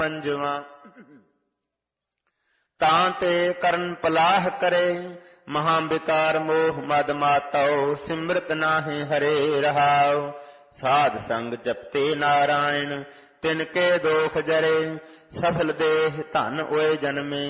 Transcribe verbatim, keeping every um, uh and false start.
ਪੰਜਵਾਂ ਤਾਂ ਤੇ ਕਰਨ ਪਲਾਹ ਕਰੇ ਮਹਾ ਬਿਕਾਰ ਮੋਹ ਮਦ ਮਾਤਉ ਸਿਮਰਤ ਨਾਹਿ ਹਰੇ ਰਹਾਉ। ਸਾਧ ਸੰਗ ਜਪਤੇ ਨਾਰਾਇਣ ਤਿਨ ਕੇ ਦੋਖ ਜਰੇ ਸਫਲ ਦੇਹ ਧਨ ਓਏ ਜਨਮੇ